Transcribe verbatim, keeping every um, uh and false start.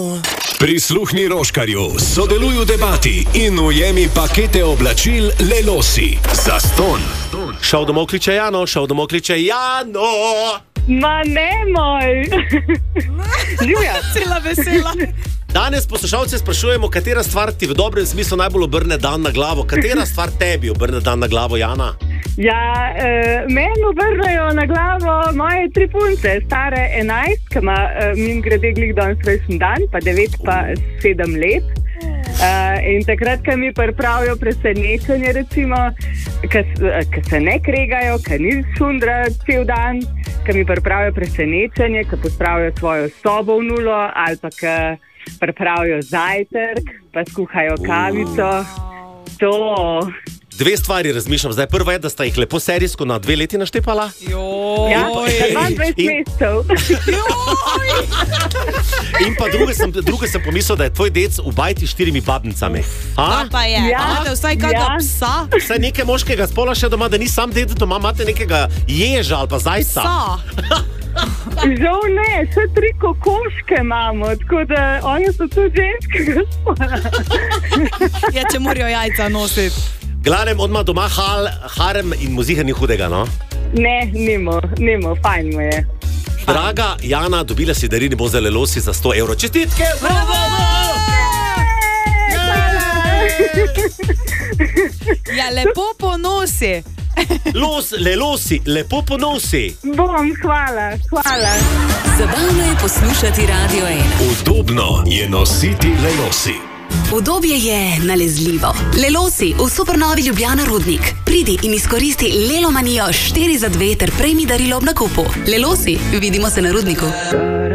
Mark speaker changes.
Speaker 1: Prisluhni Roškarju, sodeluj v debati in ujemi pakete oblačil Lelosi. Zastonj.
Speaker 2: Šel domov kliče Jano, šel domov kliče Jano.
Speaker 3: Ma ne moj. Živja.
Speaker 4: Cela vesela.
Speaker 2: Danes poslušalce sprašujemo, katera stvar ti v dobrem smislu najbolj obrne dan na glavo. Katera stvar tebi obrne dan na glavo, Jana?
Speaker 3: Ja, e, meni obrnejo na glavo moje tri punce, stare enajst, ki ima e, mim grede glih danes rojsten dan, pa devet pa sedem let. Uh, in takrat, ko mi pripravijo presenečenje, recimo, ko se ne kregajo, ko ni šundra cel dan, ko mi pripravijo presenečenje, ko pospravijo svojo sobo v nulo, ali pa ko pripravijo zajtrk, pa skuhajo kavico. To.
Speaker 2: Dve stvari razmišljam. Zdaj, prva je, da sta jih lepo serijsko na dve leti naštepala.
Speaker 3: Joj. Ja, dvajset mesecev.
Speaker 2: In pa druge sem, druge sem pomislil, da je tvoj dec v bajti štirimi babnicami.
Speaker 4: A? Pa je,
Speaker 3: Ja,
Speaker 4: imate vsaj kakega
Speaker 3: ja.
Speaker 4: psa?
Speaker 2: Vsaj nekaj moškega spola še doma, da ni sam ded doma, imate nekega ježa ali pa zajca.
Speaker 4: Psa.
Speaker 3: Žal ne, še tri kokoške imamo, tako da oni so tudi ženskega spola.
Speaker 4: Ja, če morajo jajca nositi.
Speaker 2: Glavnem, odmah doma hal, harem in muziha ni hudega, no?
Speaker 3: Ne, nimo, nimo, fajn mu je.
Speaker 2: Draga Jana, dobila si darini bo za Lelosi za sto evrov. Čestitke! Bravo!
Speaker 4: Ja, lepo ponosi.
Speaker 2: Los, Lelosi, lepo ponosi.
Speaker 3: Bom, hvala, hvala.
Speaker 5: Zabavno je poslušati Radio ena.
Speaker 1: Udobno je nositi Lelosi.
Speaker 5: Udobje je nalezljivo. Lelosi v Supernovi Ljubljana Rudnik. Pridi in izkoristi Lelomanijo štiri za dve ter prejmi darilo ob nakupu. Lelosi, vidimo se na Rudniku.